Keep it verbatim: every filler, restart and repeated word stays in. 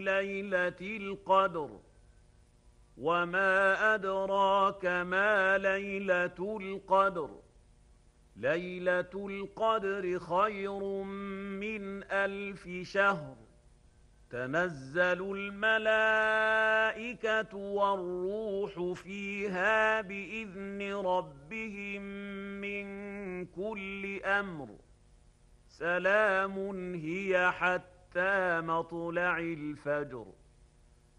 ليلة القدر وما أدراك ما ليلة القدر ليلة القدر خير من ألف شهر تنزل الملائكة والروح فيها بإذن ربهم من كل أمر سلام هي حتى مطلع الفجر